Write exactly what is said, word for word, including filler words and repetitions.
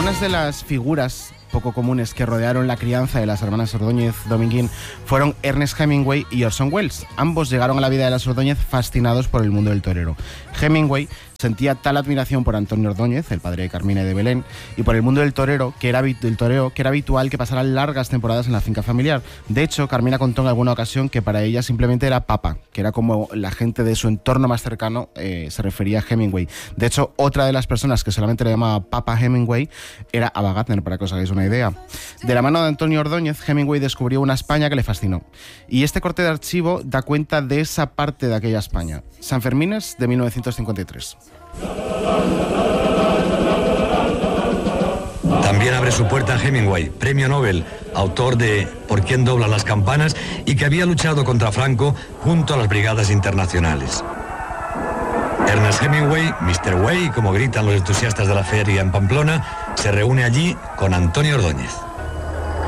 Algunas de las figuras poco comunes que rodearon la crianza de las hermanas Ordóñez Dominguín fueron Ernest Hemingway y Orson Welles. Ambos llegaron a la vida de las Ordóñez fascinados por el mundo del torero. Hemingway sentía tal admiración por Antonio Ordóñez, el padre de Carmina y de Belén, y por el mundo del torero, que era, del toreo, que era habitual que pasara largas temporadas en la finca familiar. De hecho, Carmina contó en alguna ocasión que para ella simplemente era papa, que era como la gente de su entorno más cercano eh, se refería a Hemingway. De hecho, otra de las personas que solamente le llamaba papa Hemingway era Ava Gardner, para que os hagáis una idea. De la mano de Antonio Ordóñez, Hemingway descubrió una España que le fascinó. Y este corte de archivo da cuenta de esa parte de aquella España. Sanfermines de mil novecientos cincuenta y tres. También abre su puerta Hemingway, premio Nobel, autor de ¿Por quién doblan las campanas? Y que había luchado contra Franco junto a las brigadas internacionales. Ernest Hemingway, mister Way, como gritan los entusiastas de la feria en Pamplona, se reúne allí con Antonio Ordóñez.